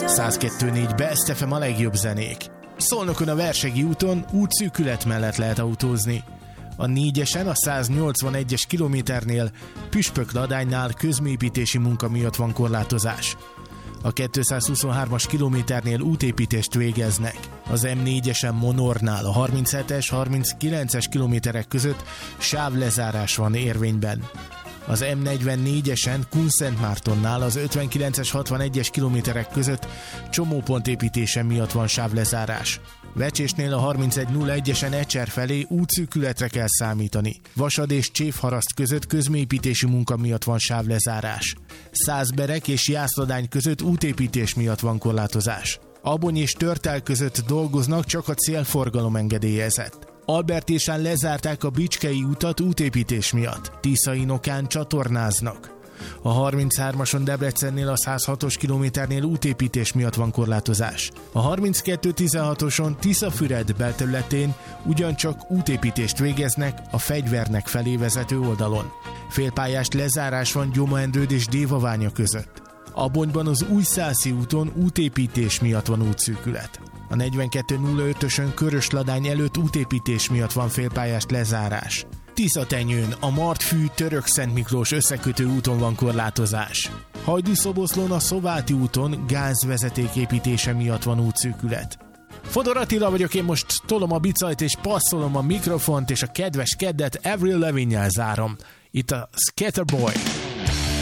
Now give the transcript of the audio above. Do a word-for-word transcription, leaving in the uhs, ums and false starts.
száz kettő négy Best ef em a legjobb zenék. Szolnokon a Versegi úton útszűkület mellett lehet autózni. A négyesen a száznyolcvanegyes kilométernél Püspökladánynál közműépítési munka miatt van korlátozás. A kétszázhuszonhármas kilométernél útépítést végeznek. Az em négyesen Monornál a harminchetes harminckilences kilométerek között sávlezárás van érvényben. Az em negyvennégyesen Kunszentmártonnál az ötvenkilences hatvanegyes kilométerek között csomópontépítése miatt van sávlezárás. Vecsésnél a harmincegy nulla egyesen Ecser felé útszűkületre kell számítani. Vasad és Csévharaszt között közműépítési munka miatt van sávlezárás. Százberek és Jászladány között útépítés miatt van korlátozás. Abony és Törtel között dolgoznak, csak a célforgalom engedélyezett. Albertésán lezárták a Bicskei utat útépítés miatt. Tiszainokán csatornáznak. A harminchármason Debrecennél a száz hatos kilométernél útépítés miatt van korlátozás. A harminckettő tizenhatoson Tiszafüred belterületén ugyancsak útépítést végeznek a Fegyvernek felé vezető oldalon. Félpályás lezárás van Gyomendrőd és Dévaványa között. Abonyban az Újszászi úton útépítés miatt van útszűkület. A negyvenkettő nulla ötösön Körösladány előtt útépítés miatt van félpályás lezárás. Tiszatenyőn a Martfű Török-Szent Miklós összekötő úton van korlátozás. Hajdúszoboszlón a Szováti úton gázvezeték építése miatt van útszűkület. Fodor Attila vagyok, én most tolom a bicajt és passzolom a mikrofont, és a kedves keddet Avril Lavigne-jel zárom. Itt a Scatterboy.